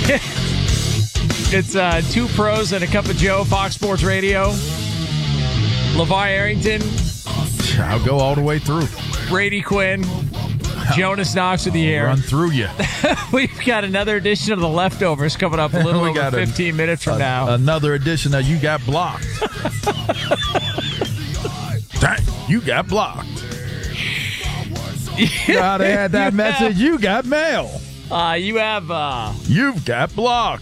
It's Two Pros and a Cup of Joe, Fox Sports Radio. LeVar Arrington. I'll go all the way through. Brady Quinn. Jonas Knox with the air. Run through you. We've got another edition of The Leftovers coming up a little over 15 minutes from now. Another edition of You Got Blocked. Dang, you got blocked. You know how they had that message? You got mail. You've got blocked.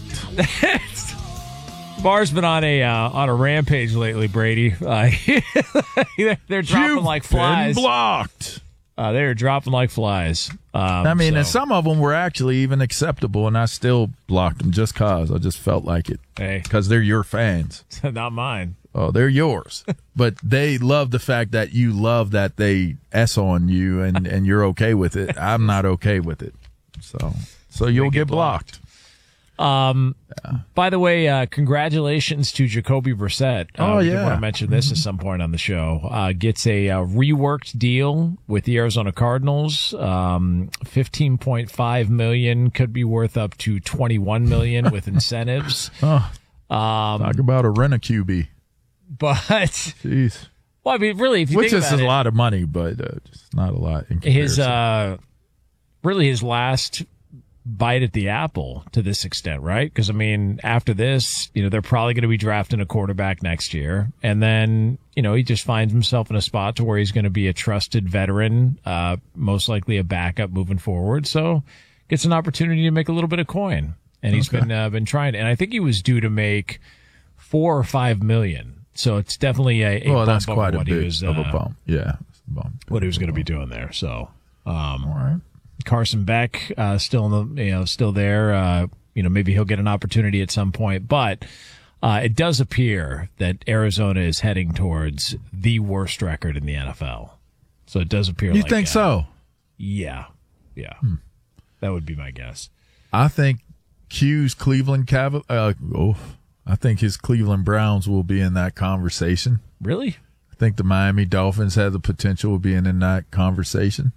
Bar's been on a rampage lately, Brady. They're dropping like flies. Been blocked. They're dropping like flies. And some of them were actually even acceptable, and I still blocked them just because I just felt like it. Hey, because they're your fans, not mine. Oh, they're yours. But they love the fact that you love that they S on you, and you're okay with it. I'm not okay with it. So you'll get blocked. By the way, congratulations to Jacoby Brissett. I want to mention this at some point on the show. Gets a reworked deal with the Arizona Cardinals. $15.5 million, could be worth up to $21 million with incentives. Talk about a rent-a-QB. But jeez. Well, I mean, really, if you think about it, a lot of money, but just not a lot in comparison. His last bite at the apple to this extent, right? Because, I mean, after this, they're probably going to be drafting a quarterback next year. And then, he just finds himself in a spot to where he's going to be a trusted veteran, most likely a backup moving forward. So gets an opportunity to make a little bit of coin. And he's been trying. And I think he was due to make $4 or $5 million. So it's definitely a bump that's quite over a bit of a bump. Yeah. What he was going to be doing there. So, all right. Carson Beck, still there. Maybe he'll get an opportunity at some point, but it does appear that Arizona is heading towards the worst record in the NFL. So it does appear. You think so? Yeah. That would be my guess. I think Q's Cleveland I think his Cleveland Browns will be in that conversation. Really? I think the Miami Dolphins have the potential of being in that conversation.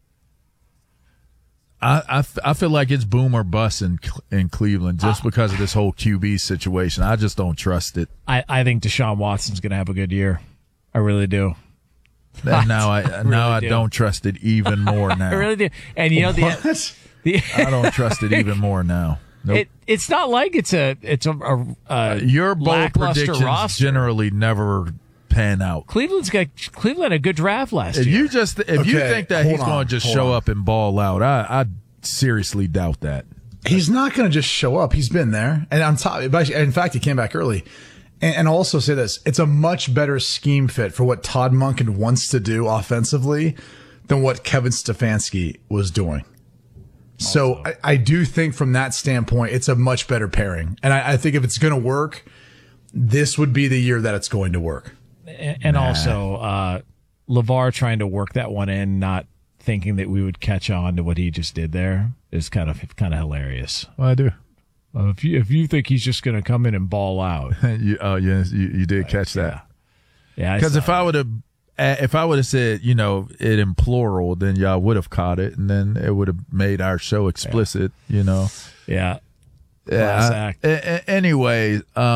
I feel like it's boom or bust in Cleveland just because of this whole QB situation. I just don't trust it. I think Deshaun Watson's going to have a good year. I really do. And now I don't trust it even more now. I really do. And I don't trust it even more now. Nope. It's not like it's a your bold predictions roster. Generally never pan out. Cleveland a good draft last year. You think that he's going to just show up and ball out, I seriously doubt that. He's not going to just show up. He's been there, and on top, in fact, he came back early. And I'll also say this: it's a much better scheme fit for what Todd Monken wants to do offensively than what Kevin Stefanski was doing. So I do think from that standpoint, it's a much better pairing. And I think if it's going to work, this would be the year that it's going to work. And also, LeVar trying to work that one in, not thinking that we would catch on to what he just did there is kind of hilarious. Well, I do. If you think he's just going to come in and ball out. you did catch that. Yeah. Because if I would have said, it in plural, then y'all would have caught it, and then it would have made our show explicit, Yeah. Class act. Anyway,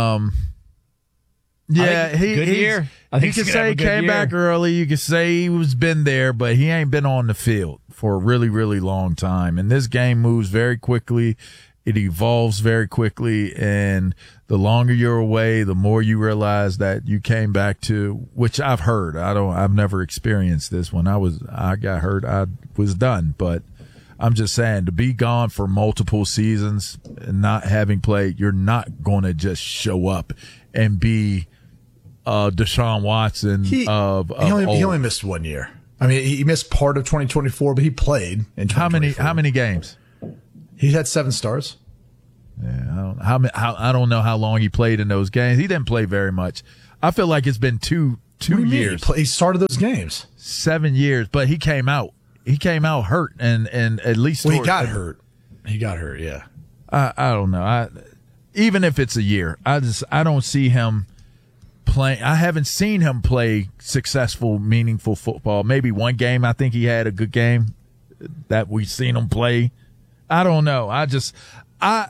good year. I think you can say he came back early. You can say he was been there, but he ain't been on the field for a really, really long time. And this game moves very quickly. It evolves very quickly, and the longer you're away, the more you realize that you came back to, which I've heard. I've never experienced this. When I got hurt, I was done. But I'm just saying, to be gone for multiple seasons and not having played, you're not going to just show up and be Deshaun Watson he only missed 1 year. I mean, he missed part of 2024, but he played in 2024. How many games? He had 7 starts. Yeah, I don't know how long he played in those games. He didn't play very much. I feel like it's been two years. He started those games. 7 years, but he came out. He came out hurt, and at least he got hurt. He got hurt. Yeah. I don't know. Even if it's a year, I don't see him playing. I haven't seen him play successful, meaningful football. Maybe one game. I think he had a good game that we've seen him play. I don't know.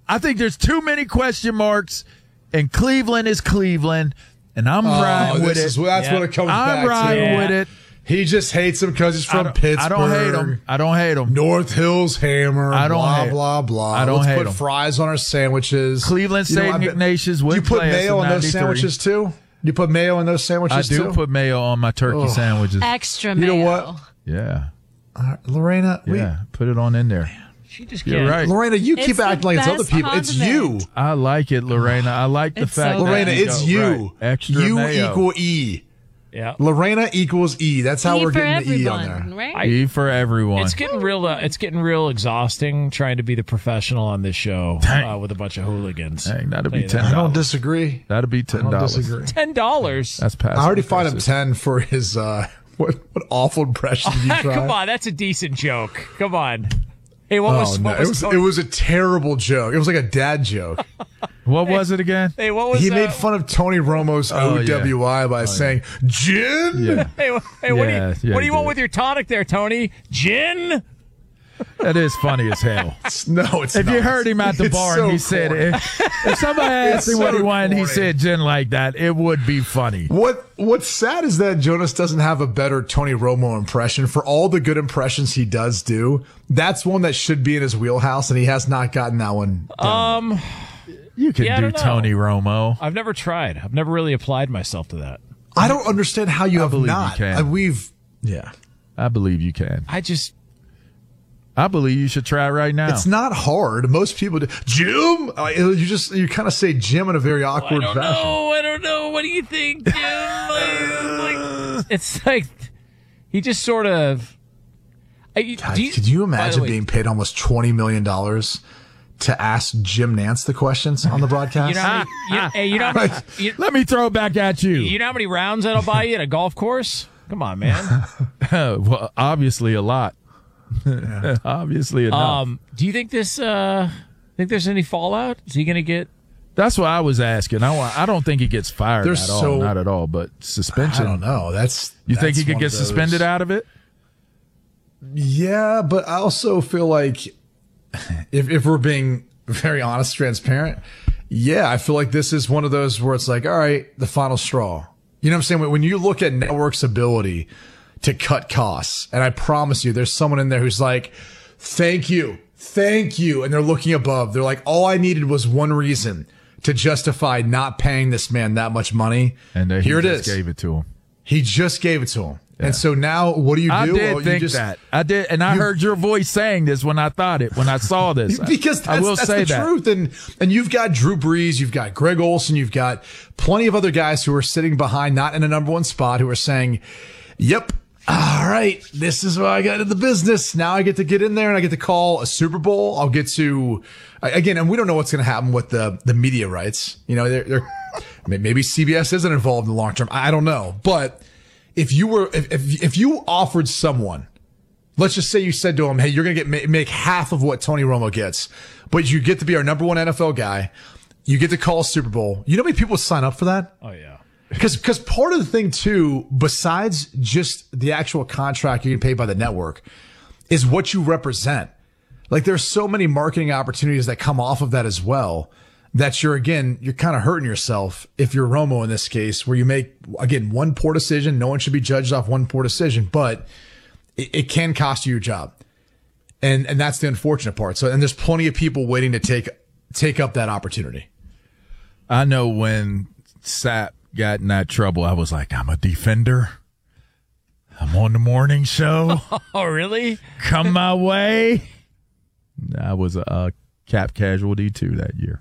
I think there's too many question marks, and Cleveland is Cleveland, and I'm riding with it. That's what it comes back to. I'm riding with it. He just hates him because he's from Pittsburgh. I don't hate him. North Hills Hammer. I don't blah, hate blah, blah. I don't Let's hate put him. fries on our sandwiches. Cleveland St. Ignatius would Do you put play us mayo in on those 93. sandwiches too? You put mayo on those sandwiches I too? do put mayo on my turkey sandwiches. Extra You mayo. know what? Yeah. Lorena, Put it on in there. She just You're can't. right. Lorena, you It's keep the acting like it's other best people. It's you. condiment. I like it, Lorena. I like the It's fact so that Lorena, good. it's go, you. right, extra You mayo. equal E. Yeah. Lorena equals E. That's how E we're for getting the E on everyone, there. right? E for everyone. It's getting real. It's getting real exhausting trying to be the professional on this show with a bunch of hooligans. Dang, that'd Tell be you that. I don't $10. disagree. That'd be I don't $10. disagree. $10. That's passive. I already fined him aggressive. 10 for his what awful impression you tried. Come on, that's a decent joke. Come on. Hey, what was? Oh, no. What was It was a terrible joke. It was like a dad joke. What was it again? Hey, what was? He made fun of Tony Romo's OWI by saying, "Gin." Yeah. Hey, what do you Yeah, what do he you want did. with your tonic there, Tony? Gin? That is funny as hell. No, it's If not. you heard him at the It's bar so and he said, corny. if somebody asked him It's what he so wanted, he corny. said gin like that, it would be funny. What's sad is that Jonas doesn't have a better Tony Romo impression. For all the good impressions he does do, that's one that should be in his wheelhouse, and he has not gotten that one done. You can Yeah, I do don't know. Tony Romo. I've never tried. I've never really applied myself to that. I don't understand how you have believe you not. can. Yeah. I believe you can. I I believe you should try it right now. It's not hard. Most people do. Jim, you kind of say Jim in a very awkward fashion. I don't know. What do you think, Jim? It's like he just sort of. God, could you imagine being paid almost $20 million to ask Jim Nance the questions on the broadcast? You know, how many, you know, how many- you, Let me throw it back at you. you know how many rounds that'll buy you at a golf course? Come on, man. Well, obviously a lot. Obviously enough. Do you think this? Think there's any fallout? Is he going to get? That's what I was asking. I don't think he gets fired There's at all. so- Not at all. But suspension. I don't know. You think he that's could one get of those- suspended out of it? Yeah, but I also feel like if we're being very honest, transparent, yeah, I feel like this is one of those where it's like, all right, the final straw. You know what I'm saying? When you look at network's ability to cut costs, and I promise you, there's someone in there who's like, thank you. And they're looking above. They're like, all I needed was one reason to justify not paying this man that much money. And here it just is. gave it to him. He just gave it to him. And so now what do you do? I did Well, think you just, that. I did, and I heard your voice saying this when I saw this. Because that's, I will that's say the that. truth. And you've got Drew Brees, you've got Greg Olson, you've got plenty of other guys who are sitting behind, not in a number one spot, who are saying, yep, all right, this is why I got into the business. Now I get to get in there and I get to call a Super Bowl. I'll get to, again, and we don't know what's going to happen with the media rights. You know, they're maybe CBS isn't involved in the long term. I don't know. But if you offered someone, let's just say you said to him, hey, you're going to make half of what Tony Romo gets, but you get to be our number one NFL guy. You get to call a Super Bowl. You know how many people would sign up for that? Oh yeah. Because part of the thing too, besides just the actual contract you get paid by the network, is what you represent. Like there's so many marketing opportunities that come off of that as well, that you're kind of hurting yourself if you're Romo in this case, where you make, again, one poor decision. No one should be judged off one poor decision, but it can cost you your job. And that's the unfortunate part. So, and there's plenty of people waiting to take up that opportunity. I know when Sapp got in that trouble, I was like, I'm a defender. I'm on the morning show. Oh really? Come my way. I was a cap casualty too that year.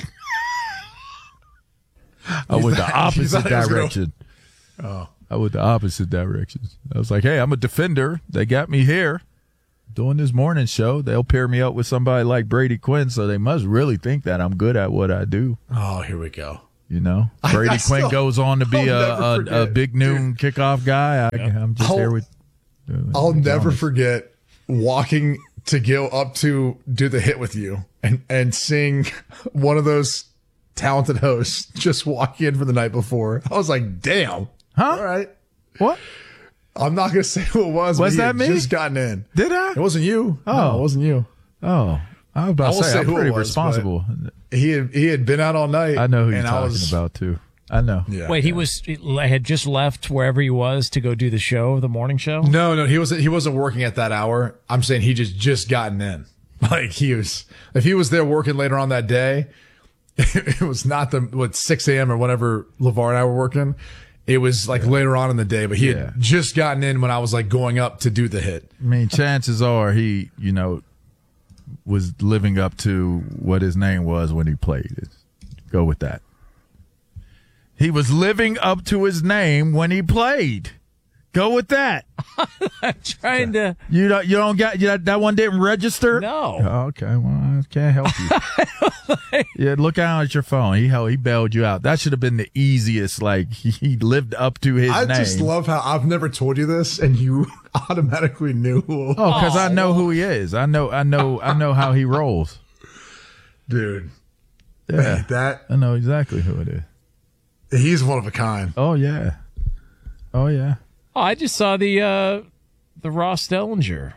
I went the opposite direction. I went the opposite direction. I was like, hey, I'm a defender. They got me here doing this morning show. They'll pair me up with somebody like Brady Quinn, so they must really think that I'm good at what I do. Oh, here we go. You know, Brady Quinn goes on to be I'll never a forget. big noon kickoff guy. I'm just here with. I'll never forget walking to go up to do the hit with you and seeing one of those talented hosts just walk in for the night before. I was like, damn. Huh? All right. What? I'm not going to say who it was. Was but he that had me? just gotten in. Did I? It wasn't you. Oh. No, it wasn't you. Oh, I was about I to won't say, say I'm who it pretty was, responsible. He had been out all night. I know who you're and talking about, too. I know. Yeah, Wait, he had just left wherever he was to go do the show, the morning show? No, he wasn't working at that hour. I'm saying he just gotten in. Like if he was there working later on that day, it was not 6 a.m. or whenever LeVar and I were working. It was like later on in the day, but he had just gotten in when I was like going up to do the hit. I mean, chances are he, was living up to what his name was when he played. Go with that. He was living up to his name when he played. Go with that. I'm trying to. You don't get that one didn't register. No. Oh, okay, well I can't help you. Yeah, look out at your phone. He bailed you out. That should have been the easiest. Like he lived up to his name. I just love how I've never told you this, and you automatically knew. Oh, because I know who he is. I know how he rolls. Dude. Yeah, I know exactly who it is. He's one of a kind. Oh yeah. Oh, I just saw the Ross Dellinger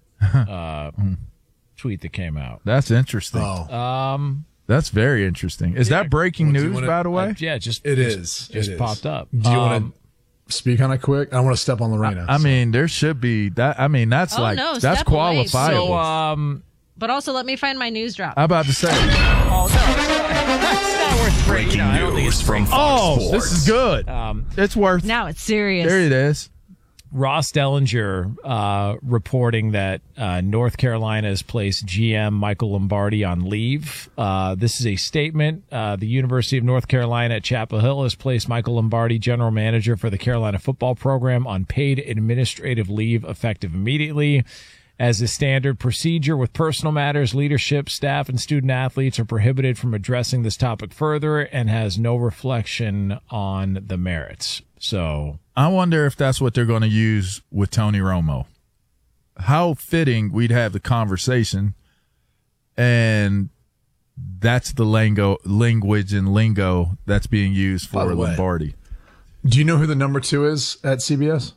tweet that came out. That's interesting. Oh. That's very interesting. Is that breaking news, by the way? Yeah, It is. popped up. Do you want to speak on it quick? I don't want to step on Lorena. I mean, there should be that. I mean, that's that's step away. qualifiable. But also, let me find my news drop. I'm about to say. Oh, no. That's not worth breaking. I don't think it's from Fox Sports. This is good. It's worth. Now it's serious. There it is. Ross Dellinger reporting that North Carolina has placed GM Michael Lombardi on leave. This is a statement. The University of North Carolina at Chapel Hill has placed Michael Lombardi, general manager for the Carolina football program, on paid administrative leave effective immediately. As a standard procedure with personal matters, leadership, staff, and student athletes are prohibited from addressing this topic further and has no reflection on the merits. So I wonder if that's what they're going to use with Tony Romo. How fitting we'd have the conversation, and that's the language and lingo that's being used for Lombardi. Do you know who the number 2 is at CBS?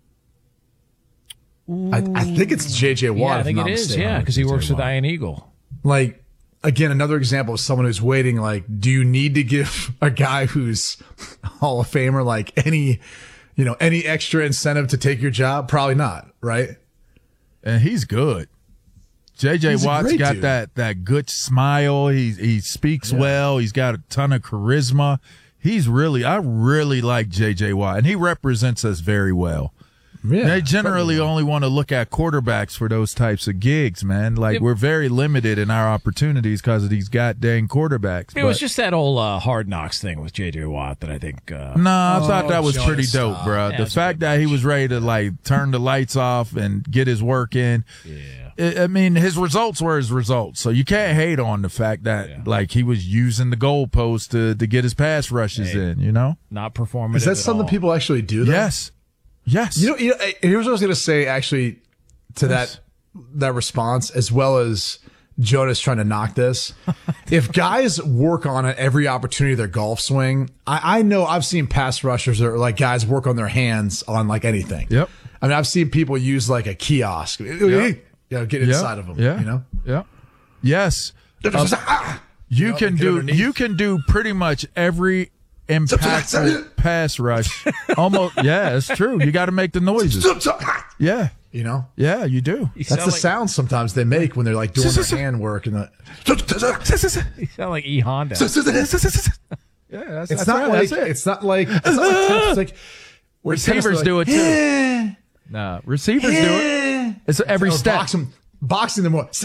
I think it's J.J. Watt. yeah, I think it is. Yeah, because he works with Ian Eagle. Like, again, another example of someone who's waiting. Like, do you need to give a guy who's Hall of Famer like any extra incentive to take your job? Probably not, right? And he's good. J.J. Watt's got dude. that good smile. He speaks well. He's got a ton of charisma. I really like J.J. Watt, and he represents us very well. Yeah, they generally only want to look at quarterbacks for those types of gigs, man. Like, we're very limited in our opportunities because of these goddamn quarterbacks. It was just that old Hard Knocks thing with J.J. Watt that I think. I thought that was pretty dope, bro. Yeah, the fact that he was ready to like turn the lights off and get his work in. Yeah. I mean, his results were his results, so you can't hate on the fact that like he was using the goalpost to get his pass rushes in. Not performing. Is that something people actually do? Though? Yes. Here's what I was going to say, actually, to that response, as well as Jonas trying to knock this. If guys work on it every opportunity of their golf swing, I know I've seen pass rushers or like guys work on their hands on like anything. Yep. I mean, I've seen people use like a kiosk, get inside of them. Yeah. Yes. You can do pretty much every impactful pass rush. Almost. Yeah, it's true. You got to make the noises. Yeah. Yeah, you do. That's the sound sometimes they make when they're like doing their hand work and You sound like E Honda. Yeah, it's not like it's like receivers do it too. Nah, receivers do it. It's every step. Boxing them more.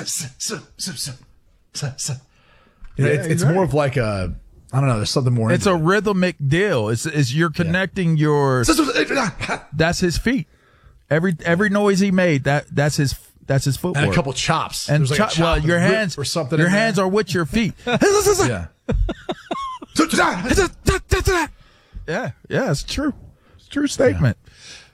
It's more of like a, I don't know. There's something more. It's a rhythmic deal. It's you're connecting your. That's his feet. Every noise he made, that's his footwork. And a couple chops. And like your hands or something. Your hands are with your feet. Yeah. Yeah, it's true. It's a true statement.